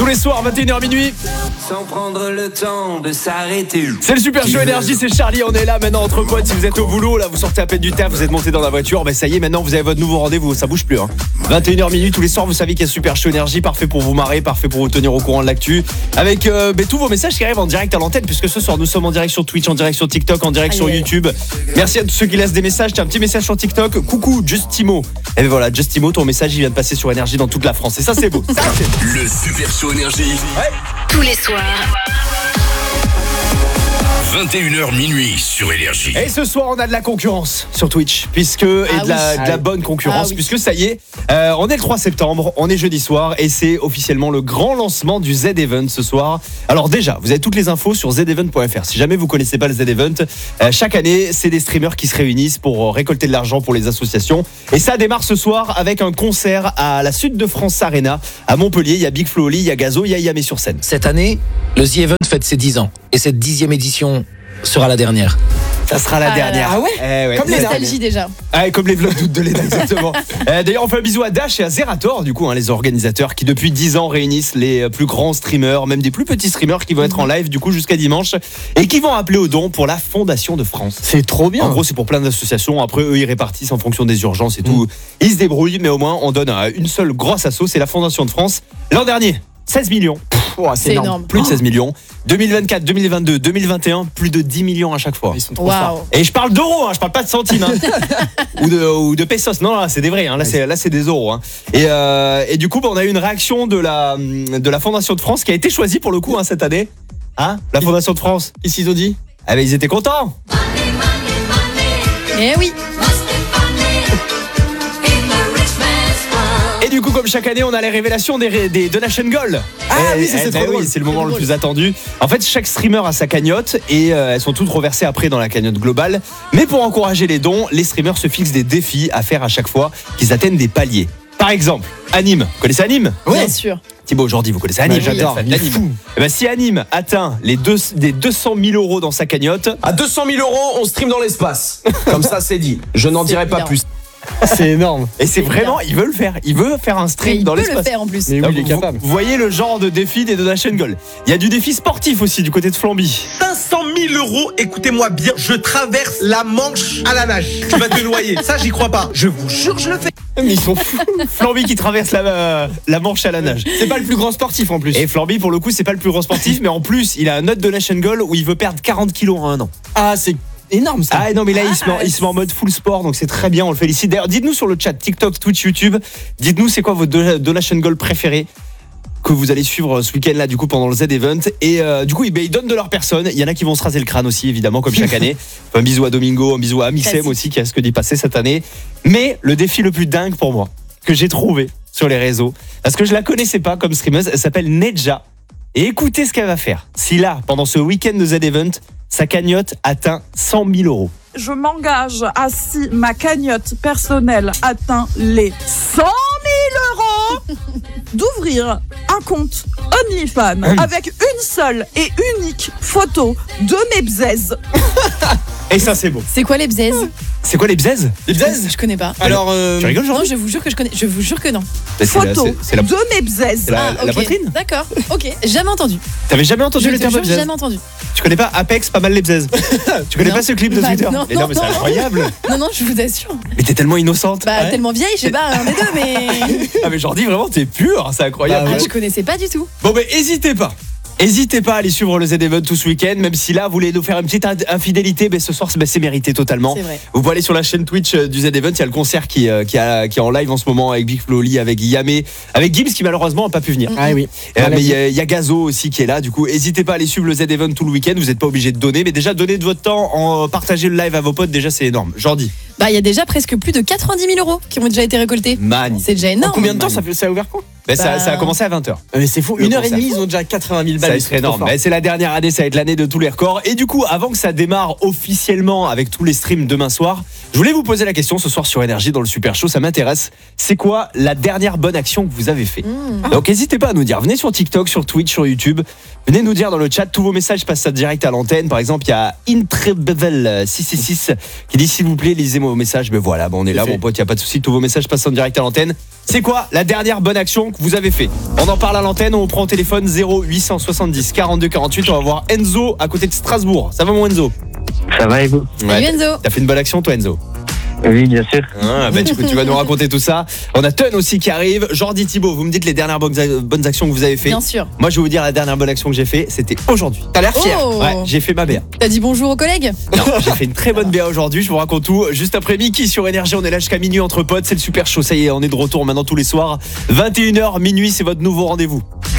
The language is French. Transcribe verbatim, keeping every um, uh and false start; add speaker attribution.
Speaker 1: tous les soirs, vingt et une heures minuit.
Speaker 2: Sans prendre le temps de s'arrêter.
Speaker 1: C'est le Super Show Énergie, c'est Charlie, on est là maintenant entre potes. Si vous êtes au boulot, là vous sortez à peine du taf, vous êtes monté dans la voiture, ben ça y est, maintenant vous avez votre nouveau rendez-vous, ça bouge plus hein. vingt et une heures minuit tous les soirs, vous savez qu'il y a Super Show Énergie, parfait pour vous marrer, parfait pour vous tenir au courant de l'actu. Avec euh, ben, tous vos messages qui arrivent en direct à l'antenne, puisque ce soir nous sommes en direct sur Twitch, en direct sur TikTok, en direct
Speaker 3: Aïe,
Speaker 1: sur
Speaker 3: aïe.
Speaker 1: YouTube. Merci à tous ceux qui laissent des messages, tiens un petit message sur TikTok. Coucou Justimo. Et ben voilà, Justimo, ton message il vient de passer sur Énergie dans toute la France. Et ça c'est beau. Ça, c'est...
Speaker 4: Le Super Show Énergie.
Speaker 5: Tous les soirs.
Speaker 4: vingt et une heures minuit sur Énergie.
Speaker 1: Et ce soir, on a de la concurrence sur Twitch, puisque et
Speaker 3: Ah
Speaker 1: de, la,
Speaker 3: oui.
Speaker 1: de la bonne concurrence,
Speaker 3: Ah oui.
Speaker 1: puisque ça y est, euh, on est le trois septembre, on est jeudi soir, et c'est officiellement le grand lancement du Z-Event ce soir. Alors déjà, vous avez toutes les infos sur z event point f r. Si jamais vous connaissez pas le Z-Event, euh, chaque année, c'est des streamers qui se réunissent pour récolter de l'argent pour les associations. Et ça démarre ce soir avec un concert à la Sud de France Arena, à Montpellier. Il y a Big Flo Oli, il y a Gazo, il y a Yamé sur scène.
Speaker 6: Cette année, le The Event fête ses dix ans. Et cette dixième édition sera la dernière.
Speaker 1: Ça sera la
Speaker 3: Ah là
Speaker 1: dernière.
Speaker 3: là. Ah ouais
Speaker 1: Eh ouais,
Speaker 3: Comme
Speaker 1: cette
Speaker 3: nostalgie
Speaker 1: année.
Speaker 3: déjà.
Speaker 1: Ah, comme les vlogs d'août de l'E N A, exactement. euh, D'ailleurs, on fait un bisou à Dash et à Zerator, du coup, hein, les organisateurs qui depuis dix ans réunissent les plus grands streamers, même des plus petits streamers qui vont être en live du coup jusqu'à dimanche et qui vont appeler au don pour la Fondation de France.
Speaker 7: C'est trop bien.
Speaker 1: En gros, c'est pour plein d'associations. Après, eux, ils répartissent en fonction des urgences et tout. Ils se débrouillent, mais au moins, on donne à une seule grosse asso, c'est la Fondation de France. L'an dernier, seize millions.
Speaker 7: Oh,
Speaker 3: C'est énorme.
Speaker 1: Plus de seize millions. deux mille vingt-quatre, deux mille vingt-deux, deux mille vingt et un, plus de dix millions à chaque fois.
Speaker 7: Ils sont trop forts.
Speaker 3: Waouh.
Speaker 1: Et je parle d'euros, hein, je parle pas de centimes hein. ou, de, ou de pesos. Non, là, c'est des vrais. Hein. Là, c'est, là, c'est des euros. Hein. Et, euh, et du coup, bah, on a eu une réaction de la, de la Fondation de France qui a été choisie pour le coup hein, cette année. Hein la Fondation de France.
Speaker 7: Qu'est-ce qu'ils ont dit?
Speaker 1: Ah, ben, ils étaient contents.
Speaker 3: Eh oui.
Speaker 1: Et du coup, comme chaque année, on a les révélations des, des Donation Gold.
Speaker 7: Ah
Speaker 1: Eh,
Speaker 7: oui, ça,
Speaker 1: eh,
Speaker 7: c'est
Speaker 1: ben
Speaker 7: trop
Speaker 1: oui,
Speaker 7: drôle.
Speaker 1: c'est le moment
Speaker 3: C'est
Speaker 1: le
Speaker 3: drôle.
Speaker 1: plus attendu. En fait, chaque streamer a sa cagnotte et euh, elles sont toutes reversées après dans la cagnotte globale. Mais pour encourager les dons, les streamers se fixent des défis à faire à chaque fois qu'ils atteignent des paliers. Par exemple, Anime. Vous connaissez Anime?
Speaker 3: Bien sûr.
Speaker 1: Thibaut, aujourd'hui, vous connaissez Anime?
Speaker 7: Ouais, j'adore,
Speaker 1: Fan
Speaker 7: il est
Speaker 1: d'Anime.
Speaker 7: fou.
Speaker 1: Eh ben, si Anime atteint les, deux, les deux cent mille euros dans sa cagnotte,
Speaker 8: À deux cent mille euros, on stream dans l'espace. Comme ça, c'est dit. Je n'en
Speaker 3: C'est
Speaker 8: dirai pas
Speaker 3: bien.
Speaker 8: plus.
Speaker 7: C'est énorme.
Speaker 1: et c'est vraiment, il veut le faire. Il veut faire un
Speaker 3: Mais
Speaker 1: stream
Speaker 3: il
Speaker 1: dans
Speaker 3: peut le
Speaker 1: l'espace.
Speaker 3: faire en plus.
Speaker 7: Mais oui, il est
Speaker 1: Vous-
Speaker 7: capable.
Speaker 1: Vous voyez le genre de défi des Donation Gold. Il y a du défi sportif aussi du côté de Flamby.
Speaker 9: cinq cent mille euros, écoutez-moi bien, je traverse la Manche à la nage. Tu vas te noyer. Ça, j'y crois pas. Je vous jure, je le fais.
Speaker 7: Mais ils sont fous.
Speaker 1: Flamby qui traverse la, euh, la Manche à la nage.
Speaker 7: C'est pas le plus grand sportif en plus.
Speaker 1: Et Flamby, pour le coup, c'est pas le plus grand sportif, mais en plus, il a un autre Donation Goal où il veut perdre quarante kilos en un an.
Speaker 7: Ah, c'est énorme ça.
Speaker 1: Ah non, mais là, il, se met, en- il se met en mode full sport, donc c'est très bien, on le félicite. D'ailleurs, dites-nous sur le chat TikTok, Twitch, YouTube, dites-nous c'est quoi votre do- Donation Goal préféré que vous allez suivre ce week-end là du coup pendant le Z-Event. Et euh, du coup ils, ben, ils donnent de leur personne. Il y en a qui vont se raser le crâne aussi évidemment comme chaque année. Un bisou à Domingo, un bisou à Amixem
Speaker 3: Classique.
Speaker 1: aussi qui a ce que d'y passer cette année. Mais le défi le plus dingue pour moi que j'ai trouvé sur les réseaux, parce que je la connaissais pas comme streameuse, elle s'appelle Nedja. Et écoutez ce qu'elle va faire. Si là, pendant ce week-end de Z-Event, sa cagnotte atteint cent mille euros.
Speaker 10: Je m'engage à si ma cagnotte personnelle atteint les cent mille euros d'ouvrir un compte OnlyFans avec une seule et unique photo de mes bzaises.
Speaker 1: Et ça c'est beau.
Speaker 3: C'est quoi les bzaises?
Speaker 1: C'est quoi les bzaises?
Speaker 7: Les bzaises.
Speaker 3: Je connais pas.
Speaker 7: Alors, euh,
Speaker 1: Tu rigoles
Speaker 3: Non,
Speaker 1: Jordi?
Speaker 3: je vous jure que je connais. Je vous jure que non.
Speaker 1: Ben, c'est la-
Speaker 10: Photo
Speaker 1: c'est- c'est la-
Speaker 10: de mes bzaises.
Speaker 1: c'est la,
Speaker 3: Ah,
Speaker 1: la
Speaker 3: ok.
Speaker 1: poitrine.
Speaker 3: D'accord. Ok. Jamais entendu.
Speaker 1: T'avais jamais entendu
Speaker 3: Je
Speaker 1: le
Speaker 3: te
Speaker 1: terme
Speaker 3: jure,
Speaker 1: bzaises?
Speaker 3: jamais entendu.
Speaker 1: Tu connais pas Apex, pas mal les bzaises? Tu connais
Speaker 3: Non.
Speaker 1: pas ce clip de
Speaker 3: Bah,
Speaker 1: Twitter?
Speaker 3: non,
Speaker 1: Mais non, mais c'est
Speaker 3: non, non.
Speaker 1: incroyable.
Speaker 3: Non, non, je vous assure.
Speaker 1: Mais t'es tellement innocente.
Speaker 3: Bah,
Speaker 1: Ouais.
Speaker 3: tellement vieille, je sais pas, un des deux, mais.
Speaker 1: Ah mais Jordi, vraiment, t'es pure, c'est incroyable.
Speaker 3: Ah, je connaissais pas du tout.
Speaker 1: Bon, mais hésitez pas. N'hésitez pas à aller suivre le Z-Event tout ce week-end, même si là, vous voulez nous faire une petite ind- infidélité, ben ce soir, c'est ben, c'est mérité totalement.
Speaker 3: C'est vrai.
Speaker 1: Vous pouvez aller sur la chaîne Twitch euh, du Z-Event, il y a le concert qui, euh, qui, a, qui est en live en ce moment avec Big Flo Oli, avec Yamé, avec Gims qui malheureusement n'a pas pu venir.
Speaker 7: Ah oui.
Speaker 1: Euh, mais il y, a- il y a Gazo aussi qui est là, du coup, n'hésitez pas à aller suivre le Z-Event tout le week-end, vous n'êtes pas obligé de donner, mais déjà, donnez de votre temps, en partager le live à vos potes, déjà, c'est énorme. Jordi,
Speaker 3: Bah, il y a déjà presque plus de quatre-vingt-dix mille euros qui ont déjà été récoltés.
Speaker 1: magnifique.
Speaker 3: C'est déjà énorme.
Speaker 7: Combien de temps ça, fait, ça a ouvert quoi?
Speaker 1: Ben, ça,
Speaker 3: Bah-
Speaker 1: ça a commencé à vingt heures.
Speaker 7: Mais c'est fou.
Speaker 1: Le
Speaker 7: Une heure et
Speaker 1: concert.
Speaker 7: demie, ils ont déjà quatre-vingt mille balles.
Speaker 1: Ça
Speaker 7: ils
Speaker 1: serait
Speaker 7: sont trop
Speaker 1: énorme.
Speaker 7: forts.
Speaker 1: Mais c'est la dernière année, ça va être l'année de tous les records. Et du coup, avant que ça démarre officiellement avec tous les streams demain soir, je voulais vous poser la question ce soir sur Énergie dans le Super Show, ça m'intéresse. C'est quoi la dernière bonne action que vous avez fait?
Speaker 3: Mmh.
Speaker 1: Donc n'hésitez pas à nous dire. Venez sur TikTok, sur Twitch, sur YouTube. Venez nous dire dans le chat. Tous vos messages passent ça direct à l'antenne. Par exemple, il y a Intrebevel six six six qui dit s'il vous plaît, lisez-moi vos messages. Mais voilà, bon, on est là,
Speaker 7: C'est
Speaker 1: mon
Speaker 7: fait.
Speaker 1: pote, il n'y a pas de souci. Tous vos messages passent en direct à l'antenne. C'est quoi la dernière bonne action que vous avez fait. On en parle à l'antenne, on prend au téléphone zéro huit cent soixante-dix quarante-deux quarante-huit. On va voir Enzo à côté de Strasbourg. Ça va mon Enzo?
Speaker 5: Ça va et vous?
Speaker 3: Salut Enzo.
Speaker 1: T'as fait une bonne action toi Enzo?
Speaker 5: Oui, bien sûr.
Speaker 1: Ah, bah, du coup, tu vas nous raconter tout ça. On a Ton aussi qui arrive. Jordi, Thibaut, vous me dites les dernières bonnes bonnes actions que vous avez fait.
Speaker 3: Bien sûr.
Speaker 1: Moi, je vais vous dire la dernière bonne action que j'ai fait, c'était aujourd'hui.
Speaker 7: T'as l'air fier.
Speaker 3: Oh.
Speaker 1: Ouais, j'ai fait ma B A.
Speaker 3: T'as dit bonjour aux collègues?
Speaker 1: Non, j'ai fait une très bonne B A aujourd'hui. Je vous raconte tout juste après Mickey sur Énergie. On est là jusqu'à minuit entre potes. C'est le super show. Ça y est, on est de retour maintenant tous les soirs. vingt et une heures minuit, c'est votre nouveau rendez-vous.